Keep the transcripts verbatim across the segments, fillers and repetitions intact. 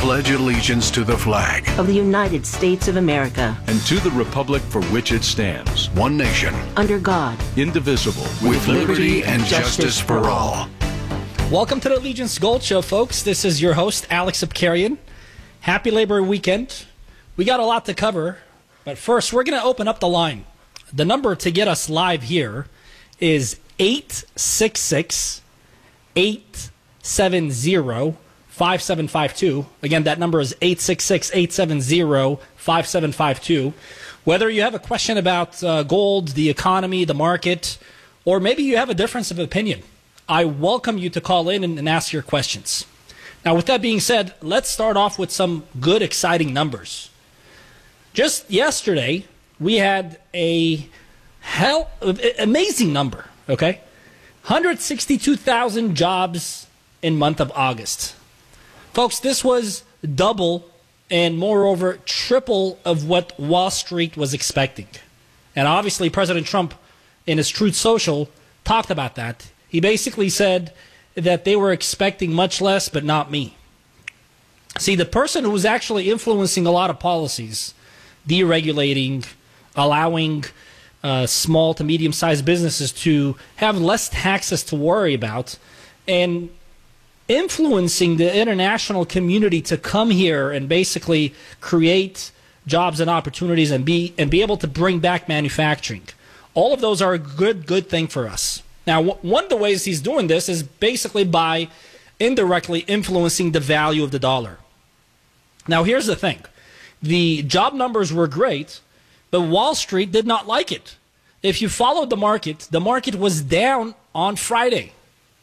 pledge allegiance to the flag of the United States of America and to the republic for which it stands, one nation, under God, indivisible, with liberty and justice for all. Welcome to the Allegiance Gold Show, folks. This is your host, Alex Abkarian. Happy Labor Weekend. We got a lot to cover, but first, we're going to open up the line. The number to get us live here is eight six six, eight seven zero, five seven five two. Again, that number is eight six six, eight seven zero, five seven five two. Whether you have a question about uh, gold, the economy, the market, or maybe you have a difference of opinion, I welcome you to call in and, and ask your questions. Now, with that being said, let's start off with some good, exciting numbers. Just yesterday, we had a hell amazing number, okay? one hundred sixty-two thousand jobs in month of August. Folks, this was double and moreover triple of what Wall Street was expecting. And obviously President Trump in his Truth Social talked about that. He basically said that they were expecting much less, but not me. See, the person who was actually influencing a lot of policies, deregulating, allowing uh, small to medium-sized businesses to have less taxes to worry about, and influencing the international community to come here and basically create jobs and opportunities and be and be able to bring back manufacturing. All of those are a good, good thing for us. Now, w- one of the ways he's doing this is basically by indirectly influencing the value of the dollar. Now, here's the thing. The job numbers were great, but Wall Street did not like it. If you followed the market, the market was down on Friday.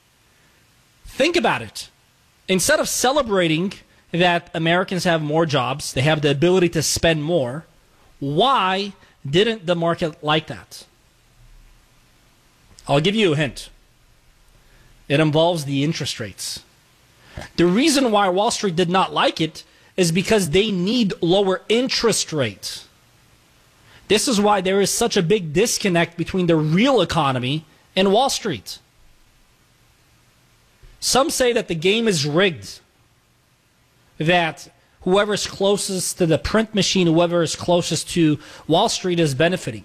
Think about it. Instead of celebrating that Americans have more jobs, they have the ability to spend more, why didn't the market like that? I'll give you a hint. It involves the interest rates. The reason why Wall Street did not like it is because they need lower interest rates. This is why there is such a big disconnect between the real economy and Wall Street. Some say that the game is rigged, that whoever is closest to the print machine, whoever is closest to Wall Street is benefiting.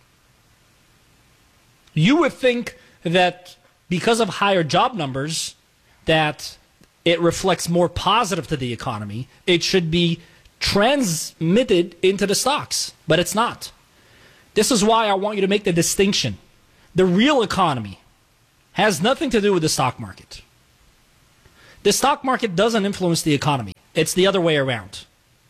You would think that because of higher job numbers, that it reflects more positive to the economy. It should be transmitted into the stocks, but it's not. This is why I want you to make the distinction. The real economy has nothing to do with the stock market. The stock market doesn't influence the economy. It's the other way around.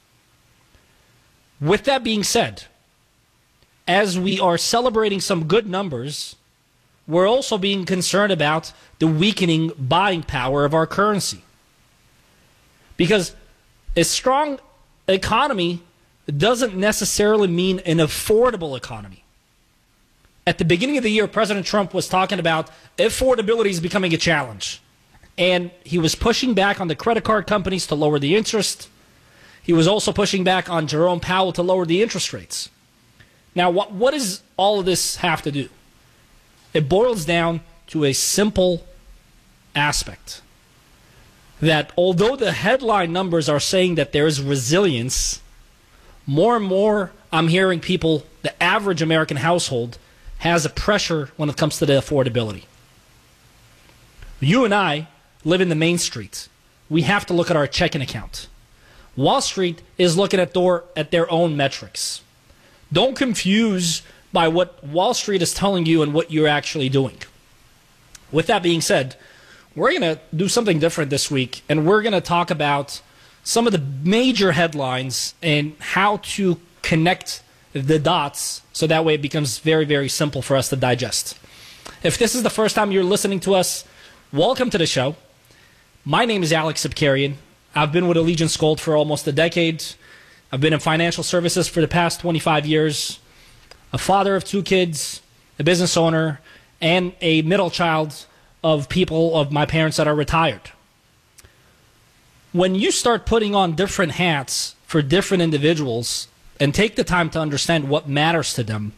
With that being said, as we are celebrating some good numbers, we're also being concerned about the weakening buying power of our currency. Because a strong economy doesn't necessarily mean an affordable economy. At the beginning of the year, President Trump was talking about affordability is becoming a challenge. And he was pushing back on the credit card companies to lower the interest. He was also pushing back on Jerome Powell to lower the interest rates. Now, what, what does all of this have to do? It boils down to a simple aspect. That although the headline numbers are saying that there is resilience, more and more I'm hearing people, the average American household, has a pressure when it comes to the affordability. You and I live in the main street. We have to look at our checking account. Wall Street is looking at their, at their own metrics. Don't confuse by what Wall Street is telling you and what you're actually doing. With that being said, we're going to do something different this week, and we're going to talk about some of the major headlines and how to connect the dots so that way it becomes very, very simple for us to digest. If this is the first time you're listening to us, welcome to the show. My name is Alex Abkarian. I've been with Allegiance Gold for almost a decade. I've been in financial services for the past twenty-five years. A father of two kids, a business owner, and a middle child of people of my parents that are retired. When you start putting on different hats for different individuals and take the time to understand what matters to them,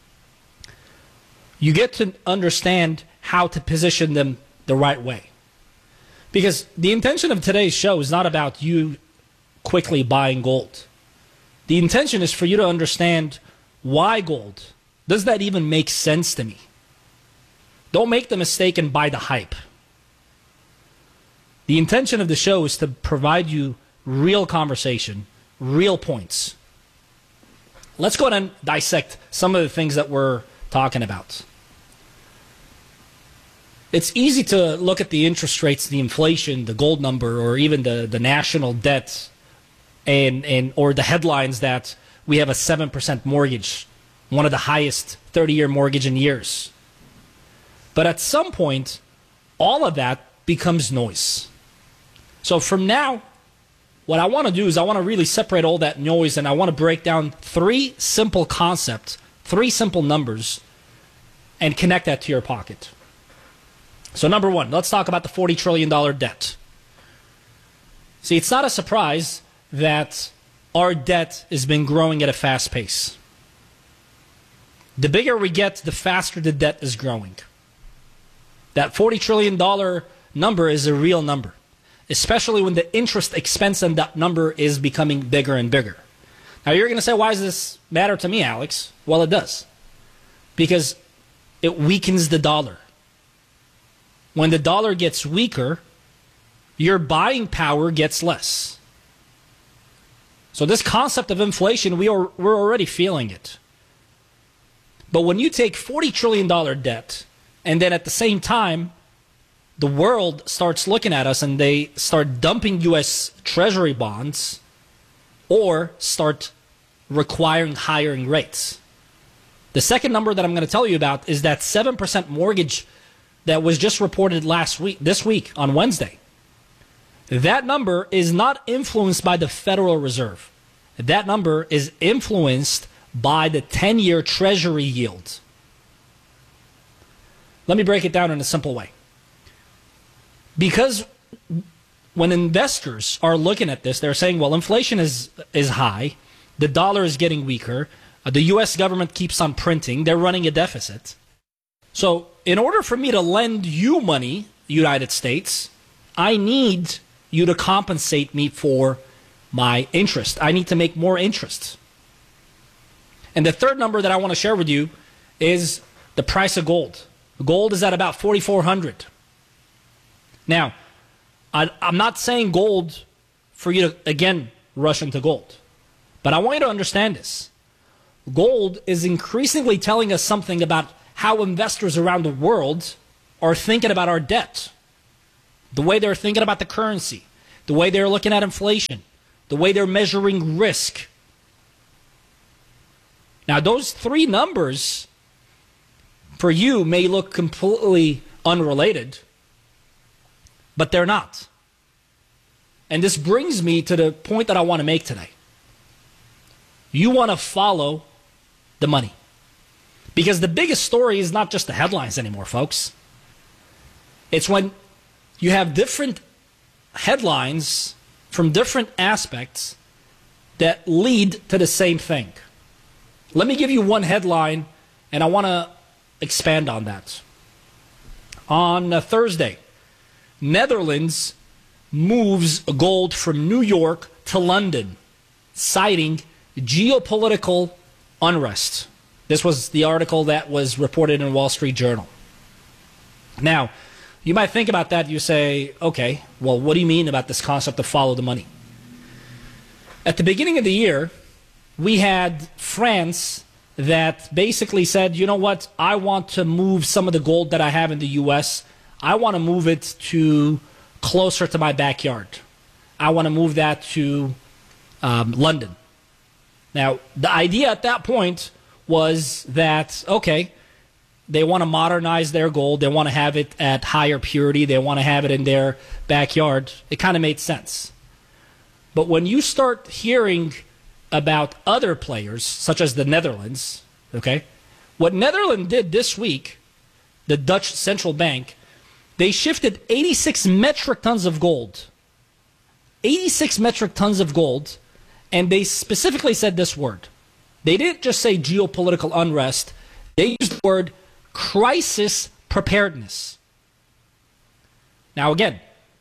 you get to understand how to position them the right way. Because the intention of today's show is not about you quickly buying gold. The intention is for you to understand why gold. Does that even make sense to me? Don't make the mistake and buy the hype. The intention of the show is to provide you real conversation, real points. Let's go ahead and dissect some of the things that we're talking about. It's easy to look at the interest rates, the inflation, the gold number, or even the, the national debt, and, and or the headlines that we have a seven percent mortgage, one of the highest thirty-year mortgage in years. But at some point, all of that becomes noise. So from now, what I want to do is I want to really separate all that noise, and I want to break down three simple concepts, three simple numbers, and connect that to your pocket. So number one, let's talk about the forty trillion dollars debt. See, it's not a surprise that our debt has been growing at a fast pace. The bigger we get, the faster the debt is growing. That forty trillion dollars number is a real number, especially when the interest expense on that number is becoming bigger and bigger. Now you're going to say, why does this matter to me, Alex? Well, it does. Because it weakens the dollar. When the dollar gets weaker, your buying power gets less. So this concept of inflation, we are, we're already feeling it. But when you take forty trillion dollars debt, and then at the same time, the world starts looking at us and they start dumping U S Treasury bonds or start requiring higher rates. The second number that I'm going to tell you about is that seven percent mortgage that was just reported last week, this week on Wednesday. That number is not influenced by the Federal Reserve. That number is influenced by the ten-year Treasury yield. Let me break it down in a simple way. Because when investors are looking at this, they're saying, well, inflation is, is high, the dollar is getting weaker, uh, the U S government keeps on printing, they're running a deficit. So in order for me to lend you money, United States, I need you to compensate me for my interest. I need to make more interest. And the third number that I want to share with you is the price of gold. Gold is at about forty-four hundred. Now, I, I'm not saying gold for you to, again, rush into gold. But I want you to understand this. Gold is increasingly telling us something about how investors around the world are thinking about our debt. The way they're thinking about the currency. The way they're looking at inflation. The way they're measuring risk. Now, those three numbers for you may look completely unrelated, but they're not. And this brings me to the point that I want to make today. You want to follow the money. Because the biggest story is not just the headlines anymore, folks. It's when you have different headlines from different aspects that lead to the same thing. Let me give you one headline, and I want to expand on that. On uh, Thursday, Netherlands moves gold from New York to London, citing geopolitical unrest. This was the article that was reported in Wall Street Journal. Now, you might think about that, you say, okay, well, what do you mean about this concept of follow the money? At the beginning of the year, we had France that basically said, you know what, I want to move some of the gold that I have in the U S, I want to move it to closer to my backyard. I want to move that to um, London. Now, the idea at that point was that, okay, they want to modernize their gold, they want to have it at higher purity, they want to have it in their backyard. It kind of made sense. But when you start hearing about other players, such as the Netherlands, okay, what Netherlands did this week, the Dutch central bank, they shifted eighty-six metric tons of gold. eighty-six metric tons of gold, and they specifically said this word. They didn't just say geopolitical unrest, they used the word crisis preparedness. Now again,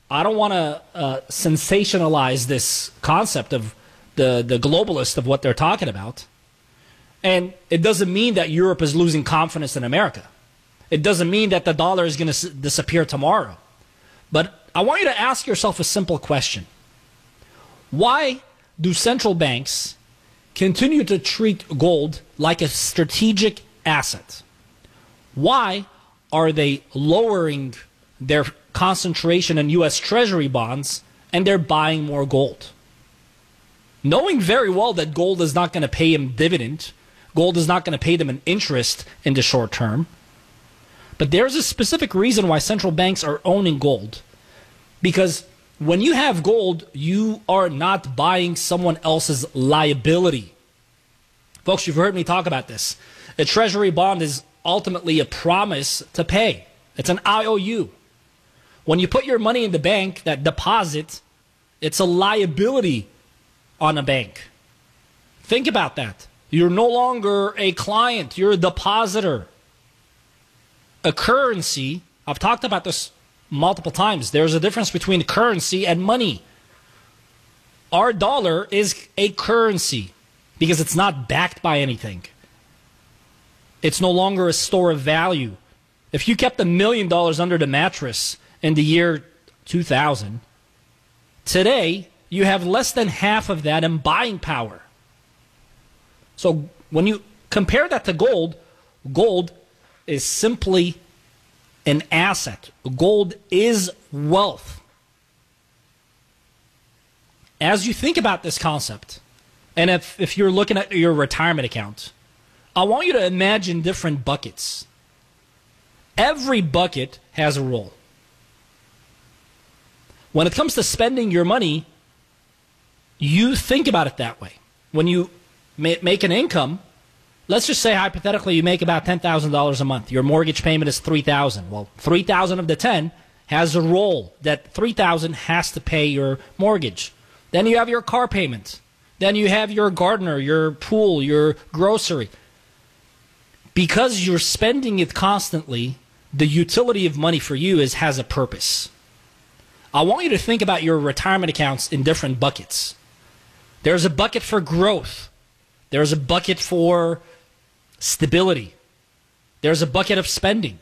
I don't want to uh, sensationalize this concept of the, the globalist of what they're talking about. And it doesn't mean that Europe is losing confidence in America. It doesn't mean that the dollar is going to s- disappear tomorrow. But I want you to ask yourself a simple question. Why do central banks continue to treat gold like a strategic asset? Why are they lowering their concentration in U S Treasury bonds and they're buying more gold? Knowing very well that gold is not going to pay them dividend, gold is not going to pay them an interest in the short term. But there's a specific reason why central banks are owning gold. Because when you have gold, you are not buying someone else's liability. Folks, you've heard me talk about this. A treasury bond is ultimately a promise to pay. It's an I O U. When you put your money in the bank, that deposit, it's a liability on a bank. Think about that. You're no longer a client. You're a depositor. A currency, I've talked about this multiple times. There's a difference between currency and money. Our dollar is a currency because it's not backed by anything. It's no longer a store of value. If you kept a million dollars under the mattress in the year two thousand, today you have less than half of that in buying power. So when you compare that to gold, gold is simply an asset. Gold is wealth. As you think about this concept, and if, if you're looking at your retirement account, I want you to imagine different buckets. Every bucket has a role. When it comes to spending your money, you think about it that way. When you ma- make an income, let's just say hypothetically you make about ten thousand dollars a month. Your mortgage payment is three thousand dollars. Well, three thousand dollars of the ten has a role that three thousand dollars has to pay your mortgage. Then you have your car payment. Then you have your gardener, your pool, your grocery. Because you're spending it constantly, the utility of money for you is has a purpose. I want you to think about your retirement accounts in different buckets. There's a bucket for growth. There's a bucket for stability. There's a bucket of spending.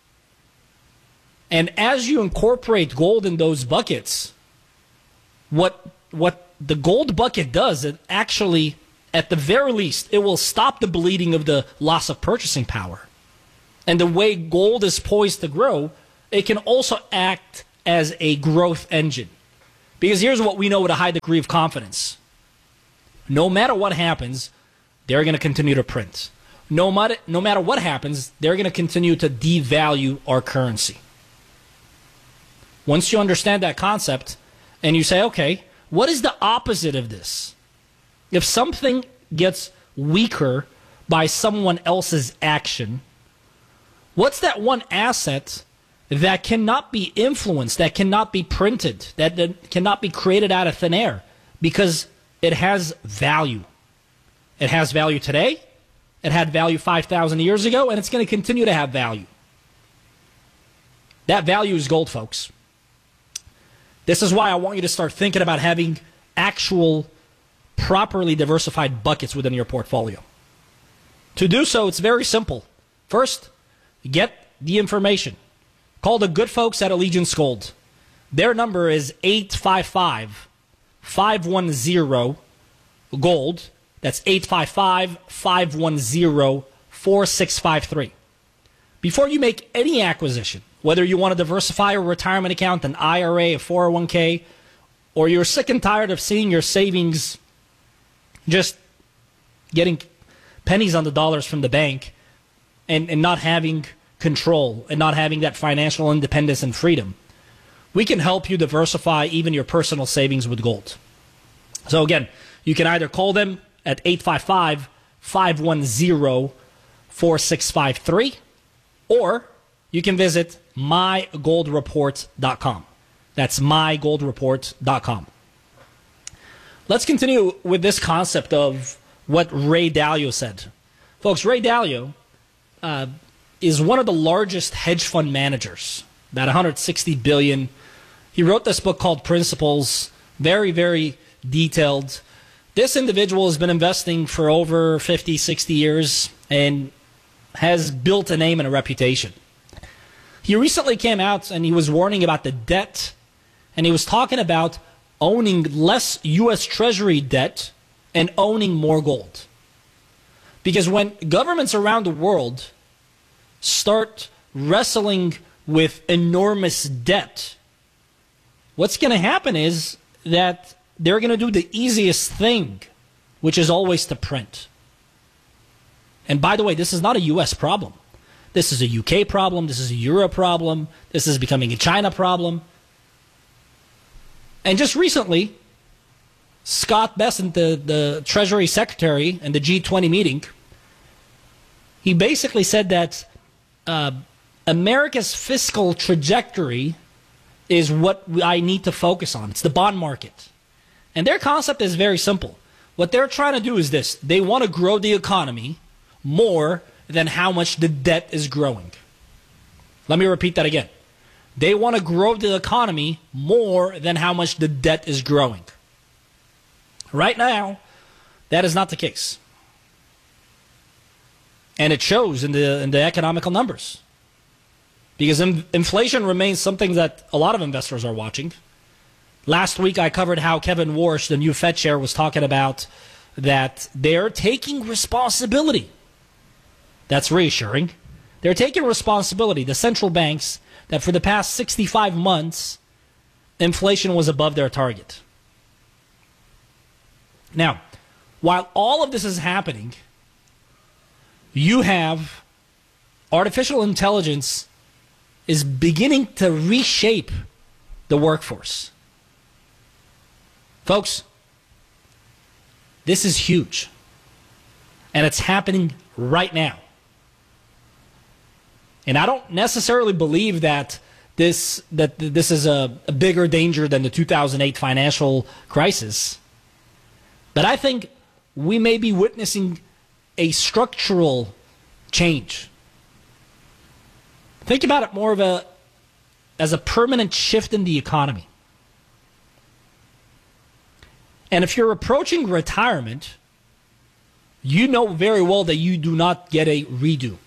And as you incorporate gold in those buckets, what what the gold bucket does, it actually, at the very least, it will stop the bleeding of the loss of purchasing power. And the way gold is poised to grow, it can also act as a growth engine. Because here's what we know with a high degree of confidence. No matter what happens, they're going to continue to print. No matter, no matter what happens, they're going to continue to devalue our currency. Once you understand that concept and you say, okay, what is the opposite of this? If something gets weaker by someone else's action, what's that one asset that cannot be influenced, that cannot be printed, that, that cannot be created out of thin air? Because it has value. It has value today. It had value five thousand years ago, and it's going to continue to have value. That value is gold, folks. This is why I want you to start thinking about having actual, properly diversified buckets within your portfolio. To do so, it's very simple. First, get the information. Call the good folks at Allegiance Gold. Their number is eight five five, five one zero, GOLD. That's eight five five, five one zero, four six five three. Before you make any acquisition, whether you want to diversify a retirement account, an I R A, a four oh one k, or you're sick and tired of seeing your savings just getting pennies on the dollars from the bank and, and not having control and not having that financial independence and freedom, we can help you diversify even your personal savings with gold. So again, you can either call them at eight five five, five one zero, four six five three, or you can visit my gold report dot com. That's my gold report dot com. Let's continue with this concept of what Ray Dalio said. Folks, Ray Dalio uh, is one of the largest hedge fund managers, about one hundred sixty billion dollars. He wrote this book called Principles, very, very detailed. This individual has been investing for over fifty, sixty years and has built a name and a reputation. He recently came out and he was warning about the debt, and he was talking about owning less U S Treasury debt and owning more gold. Because when governments around the world start wrestling with enormous debt, what's going to happen is that they're going to do the easiest thing, which is always to print. And by the way, this is not a U S problem. This is a U K problem. This is a Euro problem. This is becoming a China problem. And just recently, Scott Bessent, the, the Treasury Secretary in the G twenty meeting, he basically said that uh, America's fiscal trajectory is what I need to focus on. It's the bond market. And their concept is very simple. What they're trying to do is this. They want to grow the economy more than how much the debt is growing. Let me repeat that again. They want to grow the economy more than how much the debt is growing. Right now, that is not the case. And it shows in the in the economical numbers. Because in, inflation remains something that a lot of investors are watching. Last week I covered how Kevin Warsh, the new Fed chair, was talking about that they're taking responsibility. That's reassuring. They're taking responsibility. The central banks, that for the past sixty-five months, inflation was above their target. Now, while all of this is happening, you have artificial intelligence is beginning to reshape the workforce. Folks, this is huge. And it's happening right now. And I don't necessarily believe that this that this is a, a bigger danger than the two thousand eight financial crisis. But I think we may be witnessing a structural change. Think about it more of a as a permanent shift in the economy. And if you're approaching retirement, you know very well that you do not get a redo.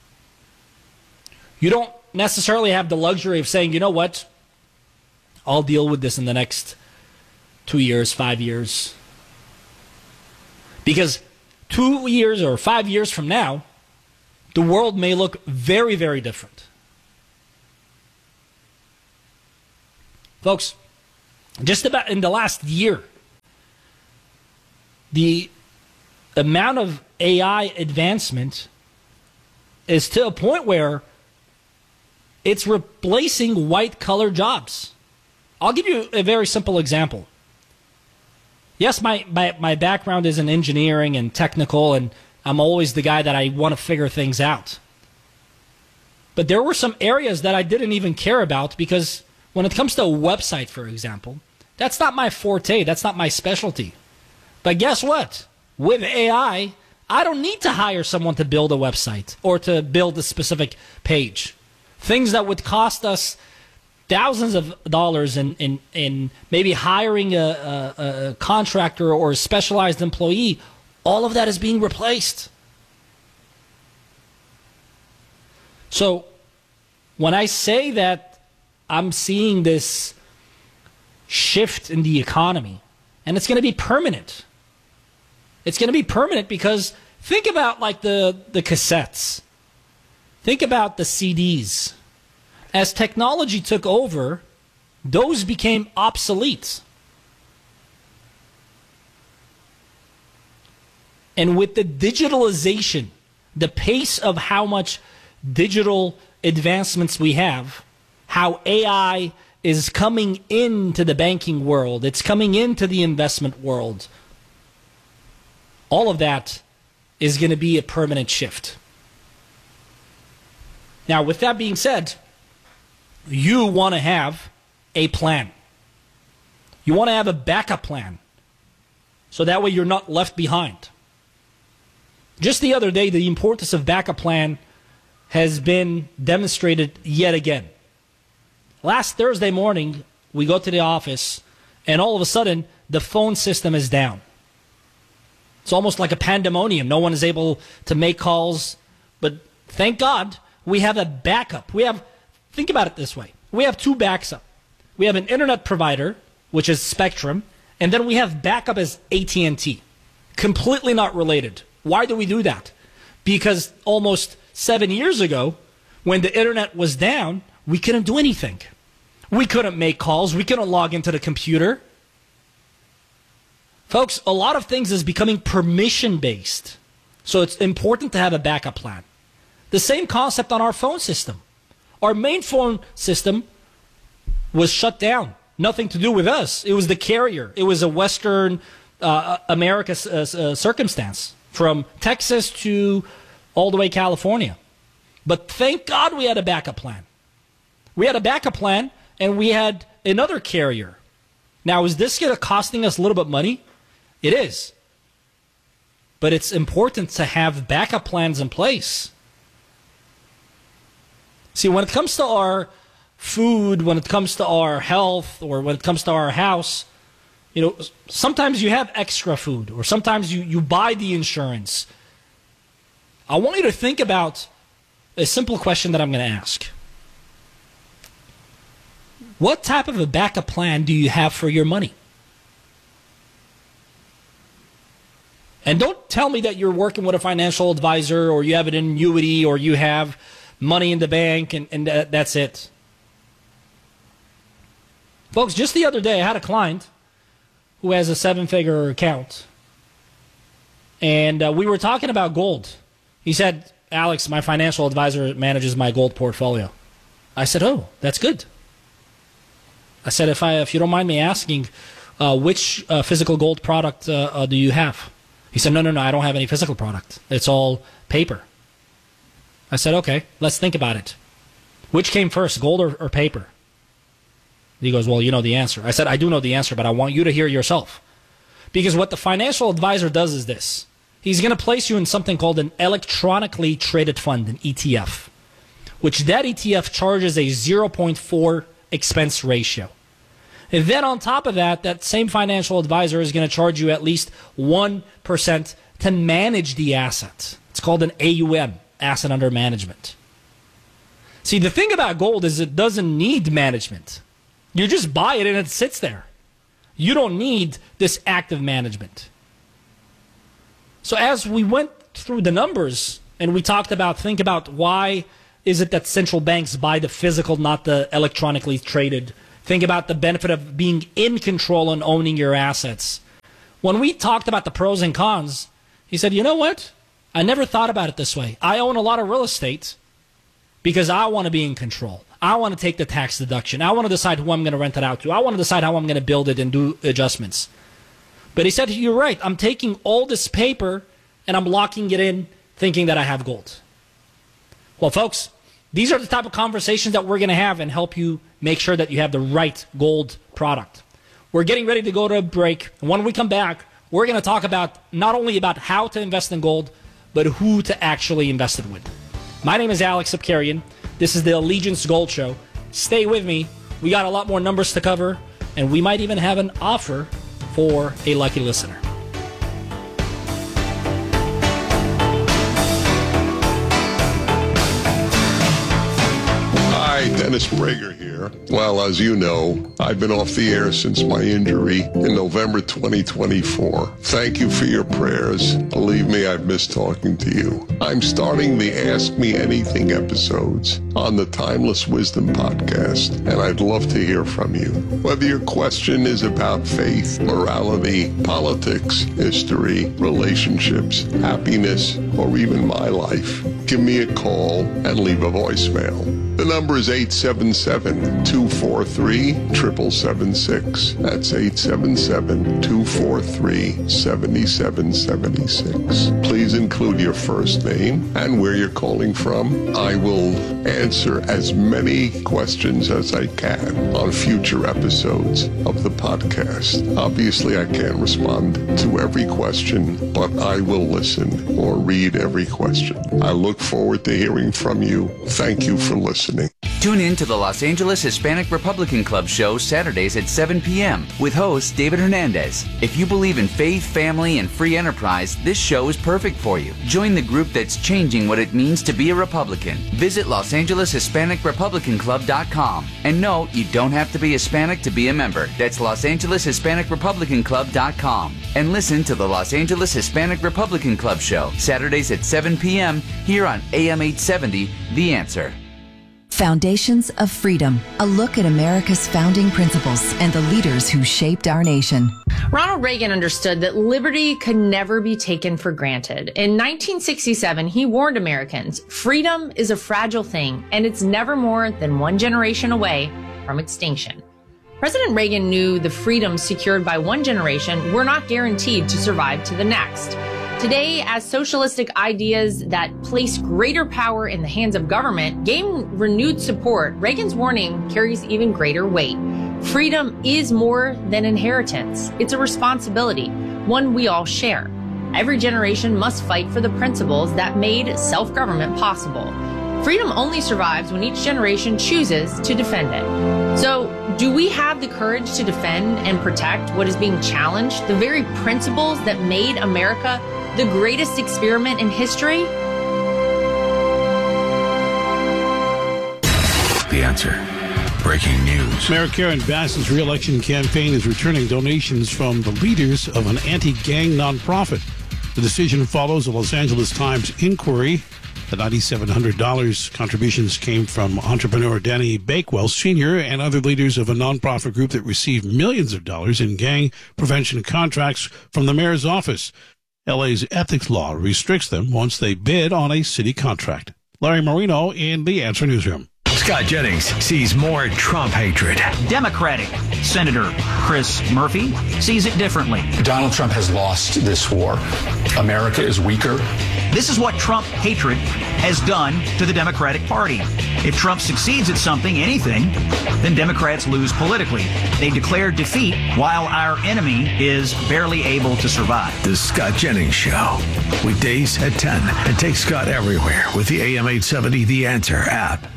You don't necessarily have the luxury of saying, you know what, I'll deal with this in the next two years, five years. Because two years or five years from now, the world may look very, very different. Folks, just about in the last year, the amount of A I advancement is to a point where it's replacing white-collar jobs. I'll give you a very simple example. Yes, my, my, my background is in engineering and technical, and I'm always the guy that I want to figure things out. But there were some areas that I didn't even care about because when it comes to a website, for example, that's not my forte, that's not my specialty. But guess what? With A I, I don't need to hire someone to build a website or to build a specific page. Things that would cost us thousands of dollars in, in, in maybe hiring a, a, a contractor or a specialized employee, all of that is being replaced. So when I say that I'm seeing this shift in the economy, and it's going to be permanent. It's going to be permanent because think about like the, the cassettes. Think about the C Ds. As technology took over, those became obsolete. And with the digitalization, the pace of how much digital advancements we have, how A I is coming into the banking world, it's coming into the investment world, all of that is going to be a permanent shift. Now, with that being said, you want to have a plan. You want to have a backup plan. So that way you're not left behind. Just the other day, the importance of backup plan has been demonstrated yet again. Last Thursday morning, we go to the office, and all of a sudden, the phone system is down. It's almost like a pandemonium. No one is able to make calls. But thank God, we have a backup. We have, think about it this way. We have two backups. We have an internet provider, which is Spectrum, and then we have backup as A T and T. Completely not related. Why do we do that? Because almost seven years ago, when the internet was down, we couldn't do anything. We couldn't make calls. We couldn't log into the computer. Folks, a lot of things is becoming permission-based. So it's important to have a backup plan. The same concept on our phone system. Our main phone system was shut down. Nothing to do with us. It was the carrier. It was a Western uh, America uh, uh, circumstance. From Texas to all the way California. But thank God we had a backup plan. We had a backup plan, and we had another carrier. Now, is this gonna costing us a little bit money? It is. But it's important to have backup plans in place. See, when it comes to our food, when it comes to our health, or when it comes to our house, you know, sometimes you have extra food, or sometimes you, you buy the insurance. I want you to think about a simple question that I'm going to ask. What type of a backup plan do you have for your money? And don't tell me that you're working with a financial advisor, or you have an annuity, or you have money in the bank, and, and that, that's it. Folks, just the other day, I had a client who has a seven-figure account, and uh, we were talking about gold. He said, Alex, my financial advisor manages my gold portfolio. I said, oh, that's good. I said, if I, if you don't mind me asking, uh, which uh, physical gold product uh, uh, do you have? He said, no, no, no, I don't have any physical product. It's all paper. I said, okay, let's think about it. Which came first, gold or, or paper? He goes, well, you know the answer. I said, I do know the answer, but I want you to hear yourself. Because what the financial advisor does is this. He's going to place you in something called an electronically traded fund, an E T F, which that E T F charges a zero point four expense ratio. And then on top of that, that same financial advisor is going to charge you at least one percent to manage the asset. It's called an A U M, asset under management. See, the thing about gold is it doesn't need management. You just buy it and it sits there. You don't need this active management. So as we went through the numbers and we talked about, think about why is it that central banks buy the physical, not the electronically traded. Think about the benefit of being in control and owning your assets. When we talked about the pros and cons, he said, you know what? I never thought about it this way. I own a lot of real estate because I want to be in control. I want to take the tax deduction. I want to decide who I'm going to rent it out to. I want to decide how I'm going to build it and do adjustments. But he said, you're right. I'm taking all this paper and I'm locking it in thinking that I have gold. Well, folks, these are the type of conversations that we're going to have and help you make sure that you have the right gold product. We're getting ready to go to a break. And when we come back, we're going to talk about not only about how to invest in gold, but who to actually invest it with. My name is Alex Sapkarian. This is the Allegiance Gold Show. Stay with me. We got a lot more numbers to cover, and we might even have an offer for a lucky listener. Hi, Dennis Prager here. Well, as you know, I've been off the air since my injury in November twenty twenty-four. Thank you for your prayers. Believe me, I've missed talking to you. I'm starting the Ask Me Anything episodes on the Timeless Wisdom podcast, and I'd love to hear from you. Whether your question is about faith, morality, politics, history, relationships, happiness, or even my life, give me a call and leave a voicemail. The number is eight seven seven, two four three, seven seven seven six. That's eight seven seven, two four three, seven seven seven six. Please include your first name and where you're calling from. I will answer as many questions as I can on future episodes of the podcast. Obviously, I can't respond to every question, but I will listen or read every question. I look forward to hearing from you. Thank you for listening. listening. Tune in to the Los Angeles Hispanic Republican Club show Saturdays at seven p.m. with host David Hernandez. If you believe in faith, family, and free enterprise, this show is perfect for you. Join the group that's changing what it means to be a Republican. Visit Los Angeles Hispanic Republican Club dot com. And no, you don't have to be Hispanic to be a member. That's Los Angeles Hispanic Republican Club dot com. And listen to the Los Angeles Hispanic Republican Club show Saturdays at seven p.m. here on A M eight seventy, The Answer. Foundations of Freedom, a look at America's founding principles and the leaders who shaped our nation. Ronald Reagan understood that liberty could never be taken for granted. In nineteen sixty-seven, he warned Americans, freedom is a fragile thing, and it's never more than one generation away from extinction. President Reagan knew the freedoms secured by one generation were not guaranteed to survive to the next. Today, as socialistic ideas that place greater power in the hands of government gain renewed support, Reagan's warning carries even greater weight. Freedom is more than inheritance. It's a responsibility, one we all share. Every generation must fight for the principles that made self-government possible. Freedom only survives when each generation chooses to defend it. So, do we have the courage to defend and protect what is being challenged, the very principles that made America the greatest experiment in history? The Answer. Breaking news. Mayor Karen Bass's re-election campaign is returning donations from the leaders of an anti-gang nonprofit. The decision follows a Los Angeles Times inquiry. The nine thousand seven hundred dollars contributions came from entrepreneur Danny Bakewell Senior and other leaders of a nonprofit group that received millions of dollars in gang prevention contracts from the mayor's office. L A's ethics law restricts them once they bid on a city contract. Larry Marino in the Answer Newsroom. Scott Jennings sees more Trump hatred. Democratic Senator Chris Murphy sees it differently. Donald Trump has lost this war. America is weaker. This is what Trump hatred has done to the Democratic Party. If Trump succeeds at something, anything, then Democrats lose politically. They declare defeat while our enemy is barely able to survive. The Scott Jennings Show. Weekdays at ten. And take Scott everywhere with the A M eight seventy The Answer app.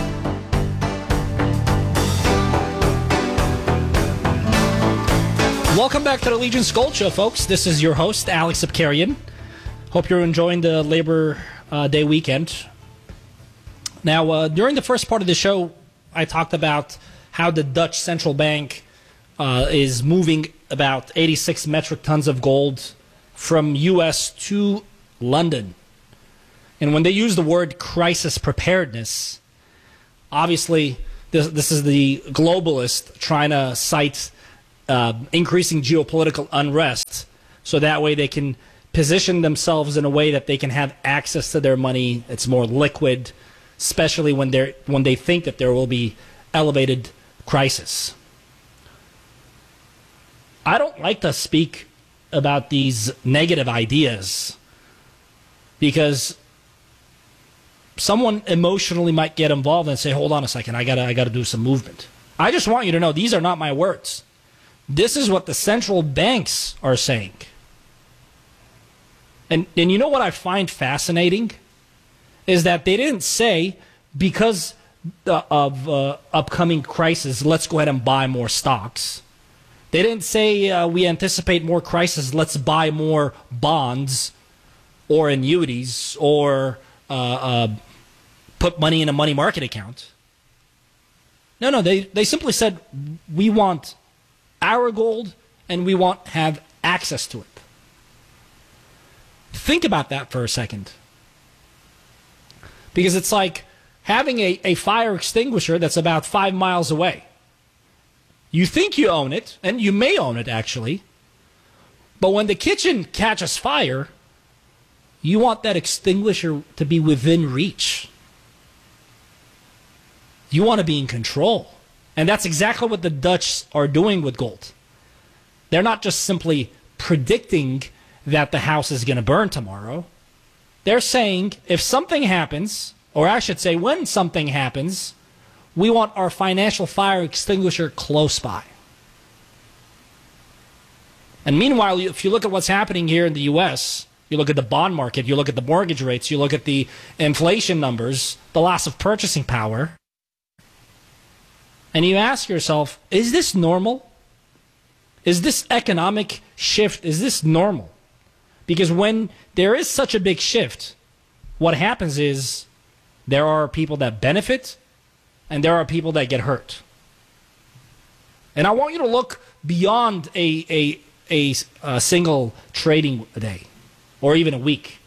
Welcome back to the Allegiance Gold Show, folks. This is your host, Alex Abkarian. Hope you're enjoying the Labor uh, Day weekend. Now, uh, during the first part of the show, I talked about how the Dutch Central Bank uh, is moving about eighty-six metric tons of gold from U S to London. And when they use the word crisis preparedness, obviously this, this is the globalist trying to cite Uh, increasing geopolitical unrest, so that way they can position themselves in a way that they can have access to their money. It's more liquid, especially when they're when they think that there will be elevated crisis. I don't like to speak about these negative ideas because someone emotionally might get involved and say, "Hold on a second, I gotta I gotta do some movement." I just want you to know these are not my words. This is what the central banks are saying. And and you know what I find fascinating? Is that they didn't say, because of uh, upcoming crisis, let's go ahead and buy more stocks. They didn't say, uh, we anticipate more crisis, let's buy more bonds or annuities or uh, uh, put money in a money market account. No, no, they, they simply said, we want our gold, and we want to have access to it. Think about that for a second. Because it's like having a, a fire extinguisher that's about five miles away. You think you own it, and you may own it actually, but when the kitchen catches fire, you want that extinguisher to be within reach. You want to be in control. And that's exactly what the Dutch are doing with gold. They're not just simply predicting that the house is going to burn tomorrow. They're saying if something happens, or I should say when something happens, we want our financial fire extinguisher close by. And meanwhile, if you look at what's happening here in the U S, you look at the bond market, you look at the mortgage rates, you look at the inflation numbers, the loss of purchasing power, and you ask yourself, is this normal? Is this economic shift, is this normal? Because when there is such a big shift, what happens is there are people that benefit and there are people that get hurt. And I want you to look beyond a, a, a, a single trading day or even a week.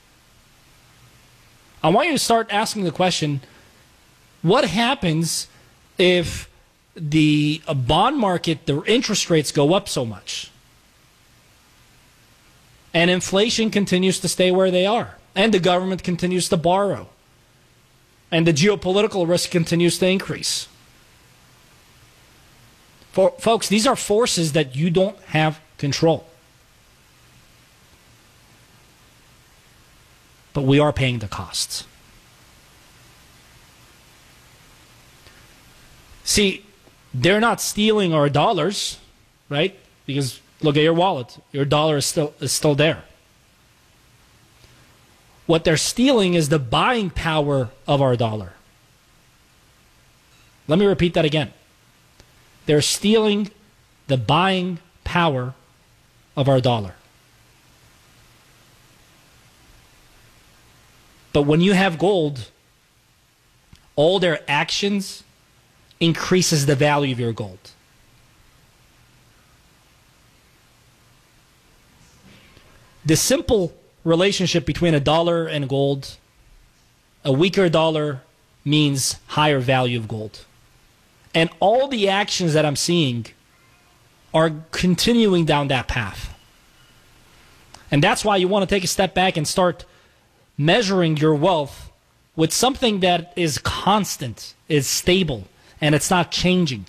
I want you to start asking the question, what happens if the bond market, the interest rates go up so much and inflation continues to stay where they are and the government continues to borrow and the geopolitical risk continues to increase? For, folks, these are forces that you don't have control. But we are paying the costs. See, they're not stealing our dollars, right? Because look at your wallet. Your dollar is still is still there. What they're stealing is the buying power of our dollar. Let me repeat that again. They're stealing the buying power of our dollar. But when you have gold, all their actions increases the value of your gold. The simple relationship between a dollar and gold, a weaker dollar means higher value of gold. And all the actions that I'm seeing are continuing down that path. And that's why you want to take a step back and start measuring your wealth with something that is constant, is stable, and it's not changing.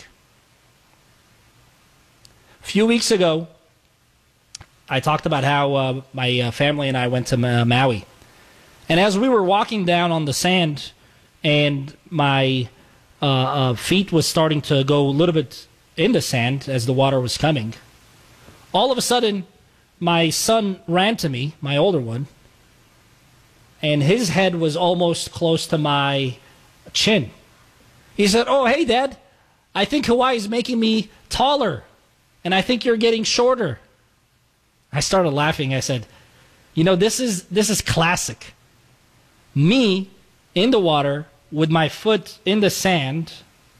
A few weeks ago, I talked about how uh, my uh, family and I went to uh, Maui. And as we were walking down on the sand and my uh, uh, feet was starting to go a little bit in the sand as the water was coming, all of a sudden, my son ran to me, my older one, and his head was almost close to my chin. He said, "Oh, hey, Dad, I think Hawaii is making me taller, and I think you're getting shorter." I started laughing. I said, you know, this is this is classic. Me in the water with my foot in the sand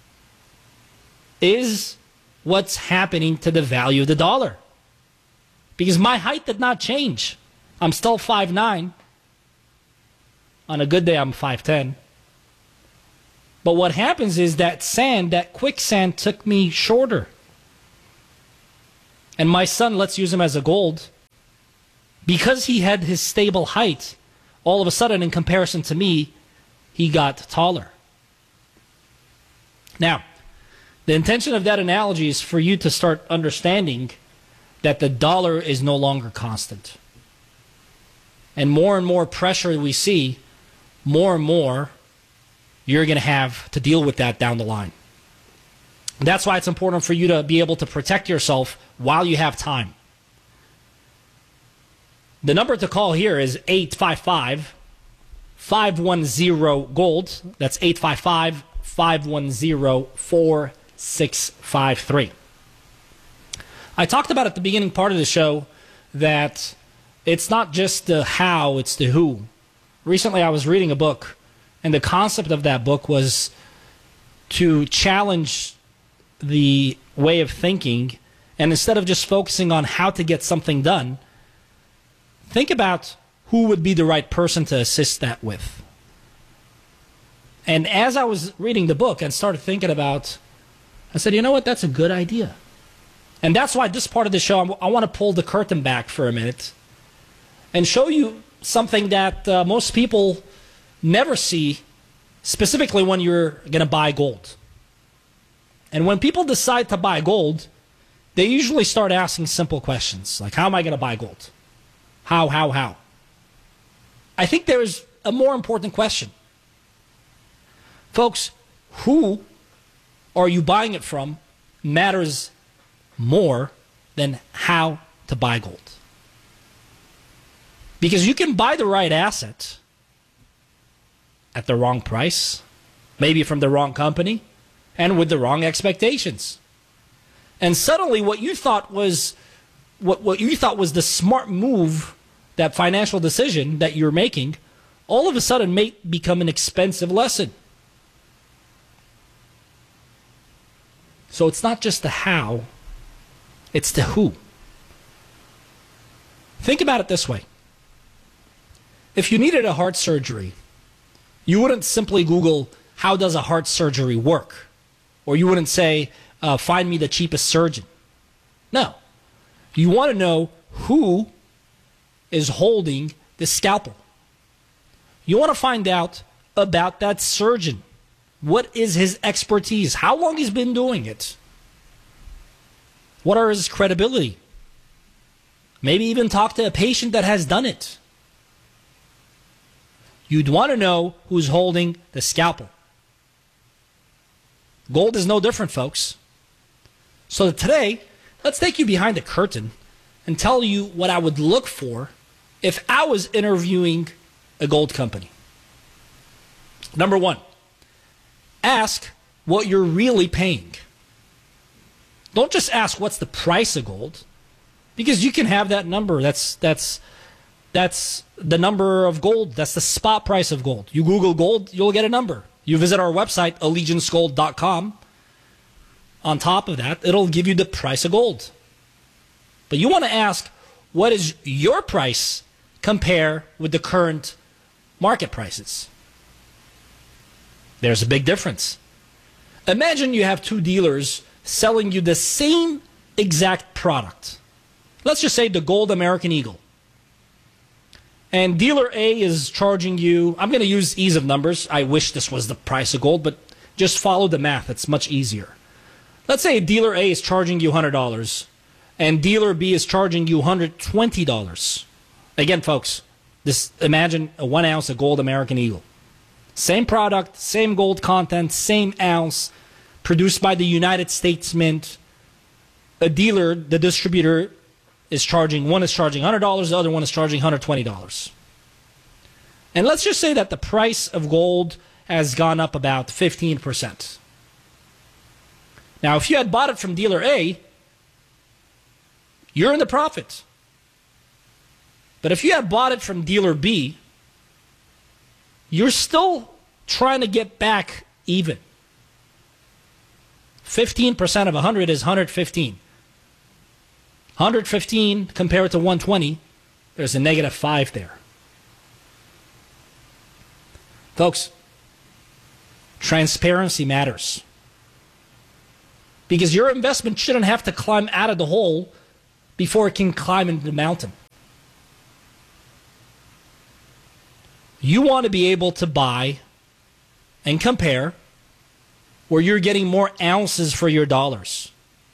is what's happening to the value of the dollar. Because my height did not change. I'm still five nine. On a good day, I'm five ten. But what happens is that sand, that quicksand, took me shorter. And my son, let's use him as a gold, because he had his stable height, all of a sudden, in comparison to me, he got taller. Now, the intention of that analogy is for you to start understanding that the dollar is no longer constant. And more and more pressure we see, more and more you're going to have to deal with that down the line. That's why it's important for you to be able to protect yourself while you have time. The number to call here is eight five five, five one zero, GOLD. That's eight five five, five one zero, four six five three. I talked about at the beginning part of the show that it's not just the how, it's the who. Recently I was reading a book, and the concept of that book was to challenge the way of thinking, and instead of just focusing on how to get something done, think about who would be the right person to assist that with. And as I was reading the book and started thinking about, I said, you know what, that's a good idea. And that's why this part of the show, I want to pull the curtain back for a minute and show you something that uh, most people never see, specifically when you're going to buy gold. And when people decide to buy gold, they usually start asking simple questions, like, how am I going to buy gold? How, how, how? I think there is a more important question. Folks, who are you buying it from matters more than how to buy gold. Because you can buy the right asset at the wrong price, maybe from the wrong company, and with the wrong expectations. And suddenly what you thought was what, what you thought was the smart move, that financial decision that you're making, all of a sudden may become an expensive lesson. So it's not just the how, it's the who. Think about it this way. If you needed a heart surgery, you wouldn't simply Google, how does a heart surgery work? Or you wouldn't say, uh, find me the cheapest surgeon. No. You want to know who is holding the scalpel. You want to find out about that surgeon. What is his expertise? How long he's been doing it? What are his credibility? Maybe even talk to a patient that has done it. You'd want to know who's holding the scalpel. Gold is no different, folks. So today, let's take you behind the curtain and tell you what I would look for if I was interviewing a gold company. Number one, ask what you're really paying. Don't just ask what's the price of gold, because you can have that number. That's that's that's the number of gold. That's the spot price of gold. You Google gold, you'll get a number. You visit our website, allegiance gold dot com. On top of that, it'll give you the price of gold. But you want to ask, what is your price compare with the current market prices? There's a big difference. Imagine you have two dealers selling you the same exact product. Let's just say the gold American Eagle. And dealer A is charging you, I'm going to use ease of numbers. I wish this was the price of gold, but just follow the math. It's much easier. Let's say dealer A is charging you one hundred dollars and dealer B is charging you one hundred twenty dollars. Again, folks, this imagine a one ounce of gold American Eagle. Same product, same gold content, same ounce, produced by the United States Mint. A dealer, the distributor, is charging, one is charging one hundred dollars, the other one is charging one hundred twenty dollars. And let's just say that the price of gold has gone up about fifteen percent. Now, if you had bought it from dealer A, you're in the profit. But if you had bought it from dealer B, you're still trying to get back even. fifteen percent of one hundred is one hundred fifteen. one hundred fifteen compared to one hundred twenty, there's a negative five there. Folks, transparency matters. Because your investment shouldn't have to climb out of the hole before it can climb into the mountain. You want to be able to buy and compare where you're getting more ounces for your dollars.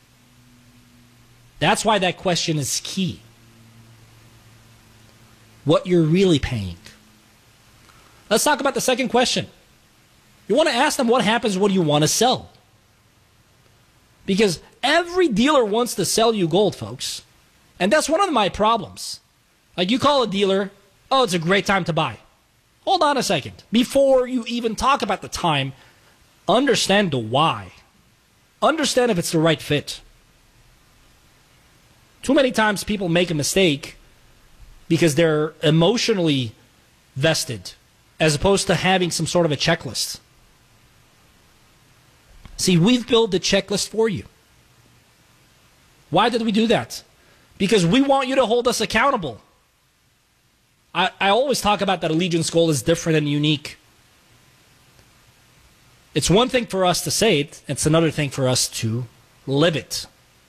That's why that question is key. What you're really paying. Let's talk about the second question. You want to ask them what happens when you want to sell. Because every dealer wants to sell you gold, folks. And that's one of my problems. Like you call a dealer, oh, it's a great time to buy. Hold on a second. Before you even talk about the time, understand the why. Understand if it's the right fit. Too many times people make a mistake because they're emotionally vested as opposed to having some sort of a checklist. See, we've built the checklist for you. Why did we do that? Because we want you to hold us accountable. I, I always talk about that Allegiance Gold is different and unique. It's one thing for us to say it, it's another thing for us to live it.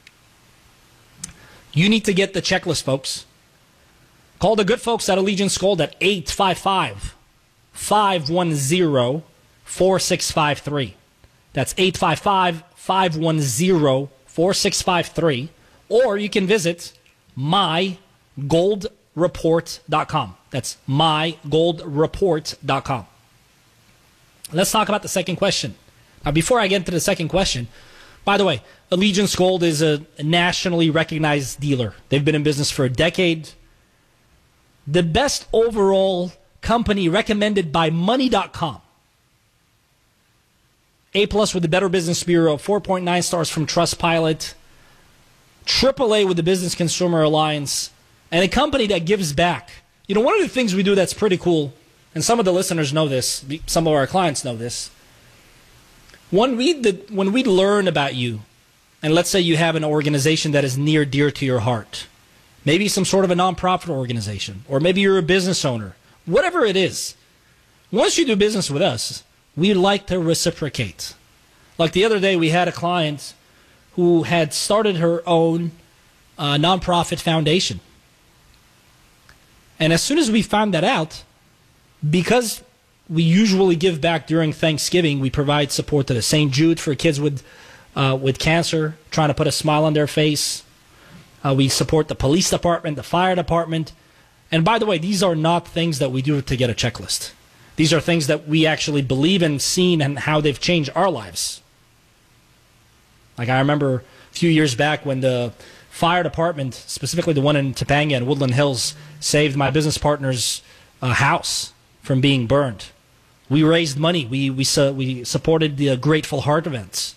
You need to get the checklist, folks. Call the good folks at Allegiance Gold at eight five five, five one zero, four six five three. That's eight five five, five one zero, four six five three. Or you can visit my gold report dot com. That's my gold report dot com. Let's talk about the second question. Now, before I get into the second question, by the way, Allegiance Gold is a nationally recognized dealer. They've been in business for a decade. The best overall company recommended by money dot com. A plus with the Better Business Bureau, four point nine stars from Trustpilot, triple A with the Business Consumer Alliance, and a company that gives back. You know, one of the things we do that's pretty cool, and some of the listeners know this, some of our clients know this, when we, when we learn about you, and let's say you have an organization that is near dear to your heart, maybe some sort of a nonprofit organization, or maybe you're a business owner, whatever it is, once you do business with us, we like to reciprocate. Like the other day, we had a client who had started her own uh, nonprofit foundation. And as soon as we found that out, because we usually give back during Thanksgiving, we provide support to the Saint Jude for kids with uh, with cancer, trying to put a smile on their face. Uh, we support the police department, the fire department. And by the way, these are not things that we do to get a checklist. These are things that we actually believe in, seen, and how they've changed our lives. Like I remember a few years back when the fire department, specifically the one in Topanga and Woodland Hills, saved my business partner's uh, house from being burned. We raised money. We we su- we supported the uh, Grateful Heart events.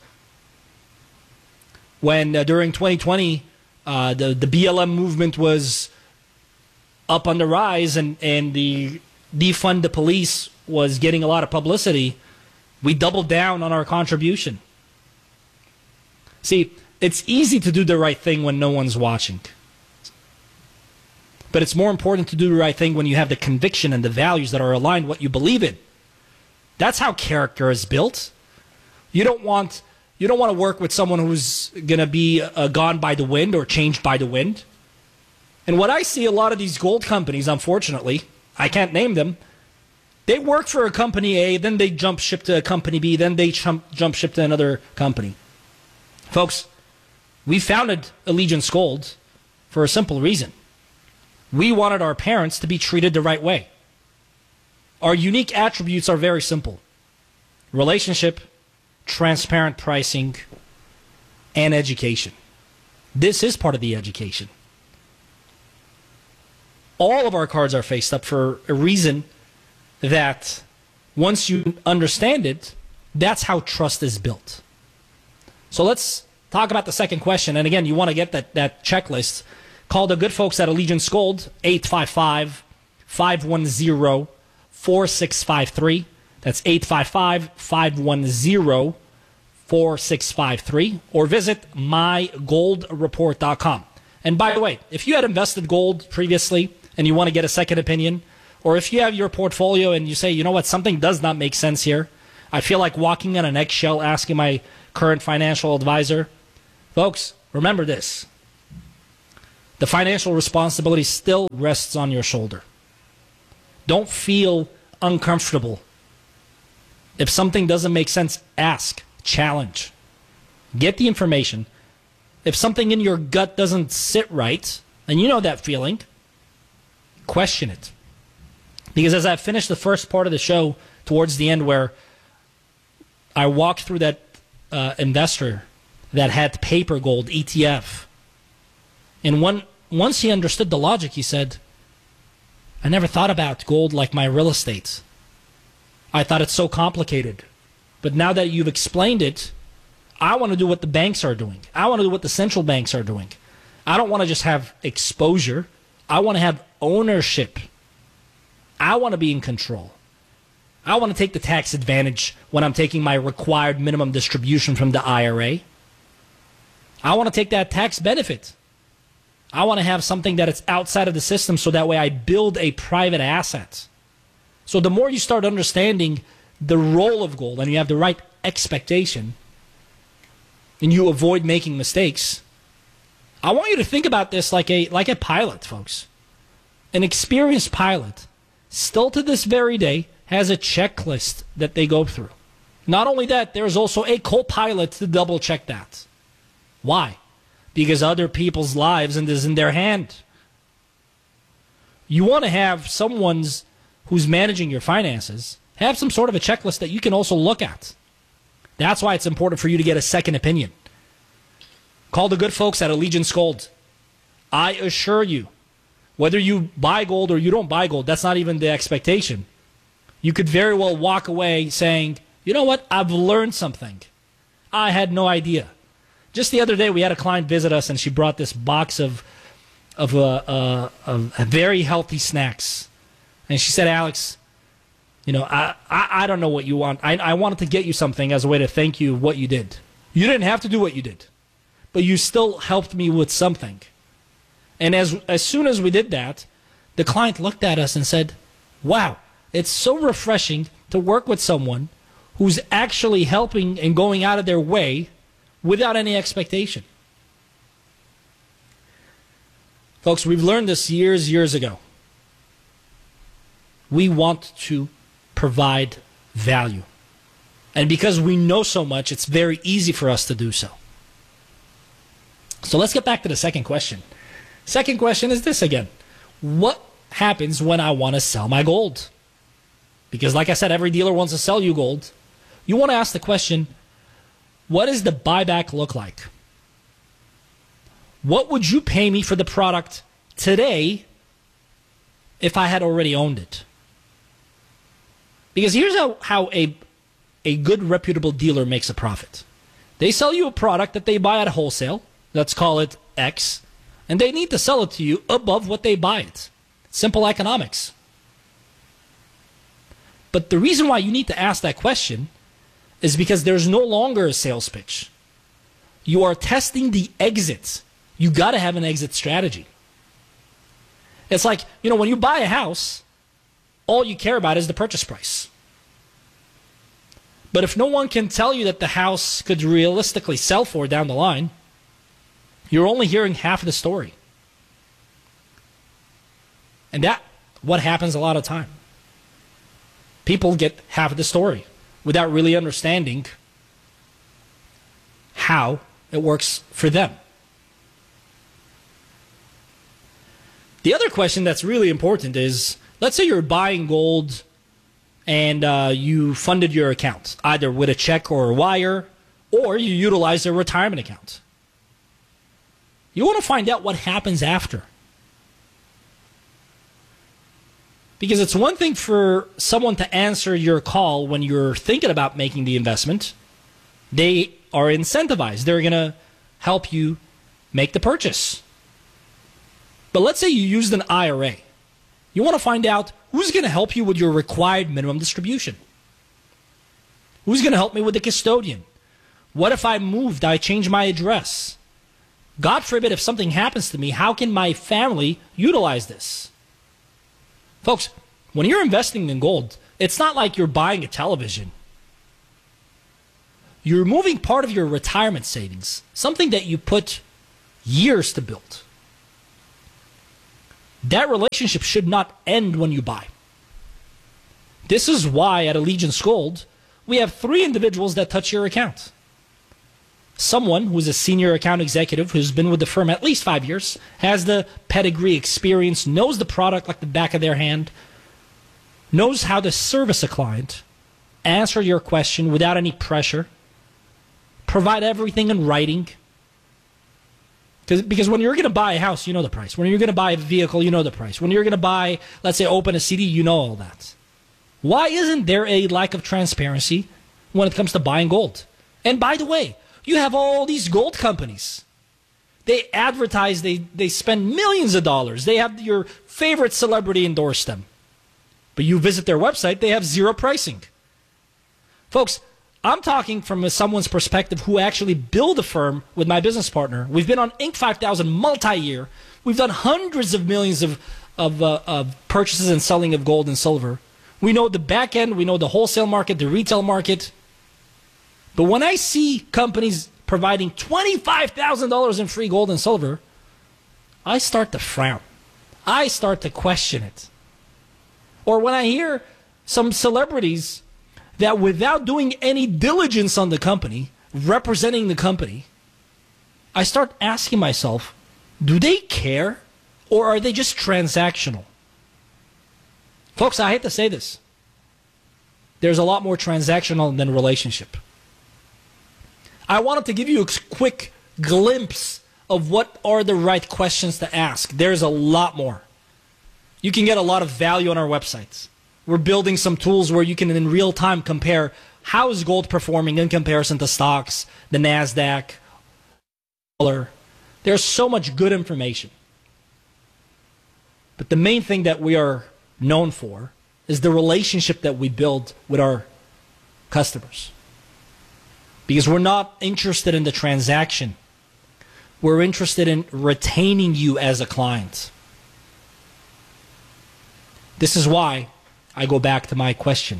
When uh, during twenty twenty, uh, the the B L M movement was up on the rise, and and the defund the police was getting a lot of publicity, we doubled down on our contribution. See, it's easy to do the right thing when no one's watching. But it's more important to do the right thing when you have the conviction and the values that are aligned with what you believe in. That's how character is built. You don't want you don't want to work with someone who's going to be uh, gone by the wind or changed by the wind. And what I see a lot of these gold companies, unfortunately, I can't name them, they work for a company A, then they jump ship to a company B, then they jump, jump ship to another company. Folks, we founded Allegiance Gold for a simple reason. We wanted our parents to be treated the right way. Our unique attributes are very simple. Relationship, transparent pricing, and education. This is part of the education. All of our cards are faced up for a reason that once you understand it, that's how trust is built. So let's talk about the second question. And again, you want to get that, that checklist. Call the good folks at Allegiance Gold, eight five five, five one zero, four six five three. That's eight five five, five one zero, four six five three. Or visit my gold report dot com. And by the way, if you had invested gold previously and you want to get a second opinion, or if you have your portfolio and you say, you know what, something does not make sense here, I feel like walking on an eggshell asking my current financial advisor, folks, remember this. The financial responsibility still rests on your shoulder. Don't feel uncomfortable. If something doesn't make sense, ask, challenge. Get the information. If something in your gut doesn't sit right, and you know that feeling, question it. Because as I finished the first part of the show towards the end where I walked through that uh, investor that had paper gold E T F, and one, once he understood the logic, he said, I never thought about gold like my real estate. I thought it's so complicated. But now that you've explained it, I want to do what the banks are doing. I want to do what the central banks are doing. I don't want to just have exposure. I want to have ownership. I want to be in control. I want to take the tax advantage when I'm taking my required minimum distribution from the I R A. I want to take that tax benefit. I want to have something that is outside of the system so that way I build a private asset. So the more you start understanding the role of gold and you have the right expectation and you avoid making mistakes, I want you to think about this like a like a pilot, folks. An experienced pilot, still to this very day, has a checklist that they go through. Not only that, there's also a co-pilot to double check that. Why? Because other people's lives and is in their hand. You want to have someone's who's managing your finances have some sort of a checklist that you can also look at. That's why it's important for you to get a second opinion. Call the good folks at Allegiance Gold. I assure you, whether you buy gold or you don't buy gold, that's not even the expectation. You could very well walk away saying, You know what? I've learned something. I had no idea. Just the other day, we had a client visit us, and she brought this box of of, uh, uh, of very healthy snacks. And she said, Alex, you know, I, I, I don't know what you want. I, I wanted to get you something as a way to thank you what you did. You didn't have to do what you did, but you still helped me with something. And as as soon as we did that, the client looked at us and said, wow, it's so refreshing to work with someone who's actually helping and going out of their way without any expectation. Folks, we've learned this years, years ago. We want to provide value. And because we know so much, it's very easy for us to do so. So let's get back to the second question. Second question is this again. What happens when I want to sell my gold? Because like I said, every dealer wants to sell you gold. You want to ask the question, what does the buyback look like? What would you pay me for the product today if I had already owned it? Because here's how, how a, a good reputable dealer makes a profit. They sell you a product that they buy at wholesale, let's call it X, and they need to sell it to you above what they buy it. Simple economics. But the reason why you need to ask that question is because there's no longer a sales pitch. You are testing the exit. You got to have an exit strategy. It's like, you know, when you buy a house, all you care about is the purchase price. But if no one can tell you that the house could realistically sell for down the line, you're only hearing half of the story. And that's what happens a lot of time. People get half of the story without really understanding how it works for them. The other question that's really important is, let's say you're buying gold and uh, you funded your account, either with a check or a wire, or you utilize a retirement account. You want to find out what happens after. Because it's one thing for someone to answer your call when you're thinking about making the investment. They are incentivized. They're going to help you make the purchase. But let's say you used an I R A. You want to find out who's going to help you with your required minimum distribution. Who's going to help me with the custodian? What if I moved, I changed my address? God forbid if something happens to me, how can my family utilize this? Folks, when you're investing in gold, it's not like you're buying a television. You're moving part of your retirement savings, something that you put years to build. That relationship should not end when you buy. This is why at Allegiance Gold, we have three individuals that touch your account. Someone who's a senior account executive who's been with the firm at least five years, has the pedigree, experience, knows the product like the back of their hand, knows how to service a client, answer your question without any pressure, provide everything in writing. Because when you're going to buy a house, you know the price. When you're going to buy a vehicle, you know the price. When you're going to buy, let's say, open a C D, you know all that. Why isn't there a lack of transparency when it comes to buying gold? And by the way, you have all these gold companies. They advertise, they, they spend millions of dollars. They have your favorite celebrity endorse them. But you visit their website, they have zero pricing. Folks, I'm talking from someone's perspective who actually built a firm with my business partner. We've been on Inc five thousand multi-year. We've done hundreds of millions of, of, uh, of purchases and selling of gold and silver. We know the back end. We know the wholesale market, the retail market. But when I see companies providing twenty-five thousand dollars in free gold and silver, I start to frown. I start to question it. Or when I hear some celebrities that without doing any diligence on the company, representing the company, I start asking myself, do they care or are they just transactional? Folks, I hate to say this. There's a lot more transactional than relationship. I wanted to give you a quick glimpse of what are the right questions to ask. There's a lot more. You can get a lot of value on our websites. We're building some tools where you can in real time compare how is gold performing in comparison to stocks, the NASDAQ, dollar. There's so much good information. But the main thing that we are known for is the relationship that we build with our customers. Because we're not interested in the transaction. We're interested in retaining you as a client. This is why I go back to my question.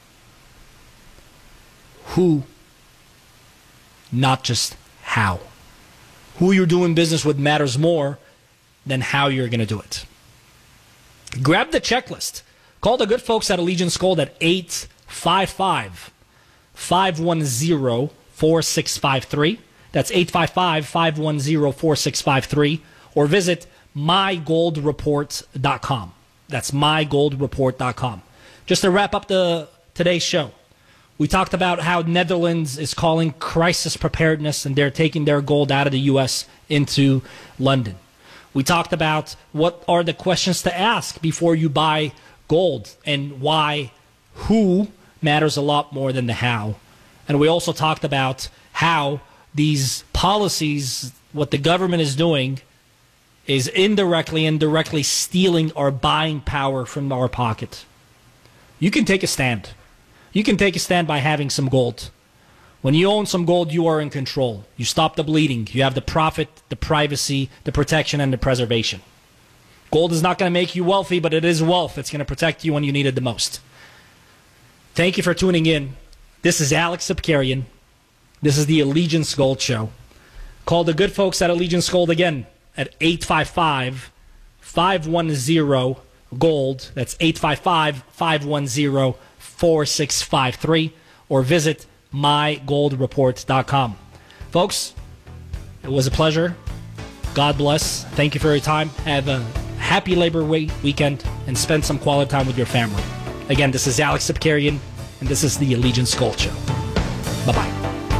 Who, not just how. Who you're doing business with matters more than how you're going to do it. Grab the checklist. Call the good folks at Allegiance Gold at eight five five, five one zero, four six five three. That's eight five five, five one zero, four six five three. Or visit my gold report dot com. That's my gold report dot com. Just to wrap up the today's show, we talked about how Netherlands is calling crisis preparedness and they're taking their gold out of the U S into London. We talked about what are the questions to ask before you buy gold and why who matters a lot more than the how. And we also talked about how these policies, what the government is doing, is indirectly and directly stealing our buying power from our pocket. You can take a stand. You can take a stand by having some gold. When you own some gold, you are in control. You stop the bleeding. You have the profit, the privacy, the protection, and the preservation. Gold is not going to make you wealthy, but it is wealth. It's going to protect you when you need it the most. Thank you for tuning in. This is Alex Sapkarian. This is the Allegiance Gold Show. Call the good folks at Allegiance Gold again at eight five five, five one zero, GOLD. That's eight five five, five one zero, four six five three. Or visit my gold report dot com. Folks, it was a pleasure. God bless. Thank you for your time. Have a happy Labor Week weekend and spend some quality time with your family. Again, this is Alex Sapkarian, and this is the Allegiance Gold Show. Bye-bye.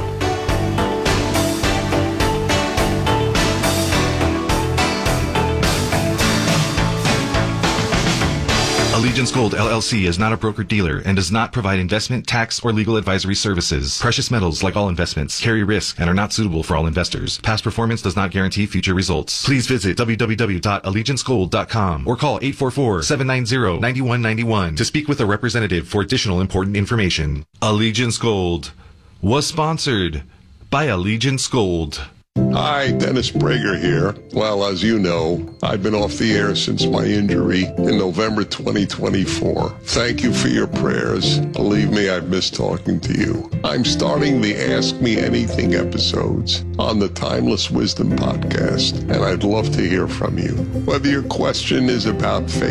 Allegiance Gold, L L C is not a broker-dealer and does not provide investment, tax, or legal advisory services. Precious metals, like all investments, carry risk and are not suitable for all investors. Past performance does not guarantee future results. Please visit w w w dot allegiance gold dot com or call eight four four, seven nine zero, nine one nine one to speak with a representative for additional important information. Allegiance Gold was sponsored by Allegiance Gold. Hi, Dennis Prager here. Well, as you know, I've been off the air since my injury in November twenty twenty-four. Thank you for your prayers. Believe me, I've missed talking to you. I'm starting the Ask Me Anything episodes on the Timeless Wisdom podcast, and I'd love to hear from you. Whether your question is about faith,